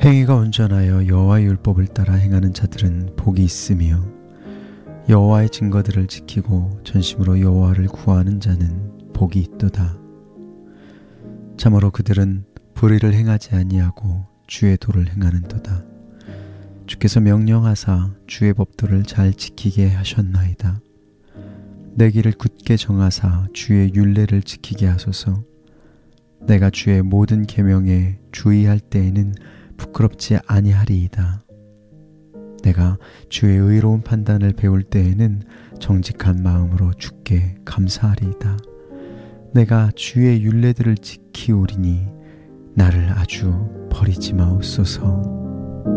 행위가 온전하여 여호와의 율법을 따라 행하는 자들은 복이 있으며 여호와의 증거들을 지키고 전심으로 여호와를 구하는 자는 복이 있도다. 참으로 그들은 불의를 행하지 아니하고 주의 도를 행하는도다. 주께서 명령하사 주의 법도를 잘 지키게 하셨나이다. 내 길을 굳게 정하사 주의 율례를 지키게 하소서. 내가 주의 모든 계명에 주의할 때에는 부끄럽지 아니하리이다. 내가 주의 의로운 판단을 배울 때에는 정직한 마음으로 주께 감사하리이다. 내가 주의 율례들을 지키오리니 나를 아주 버리지 마옵소서.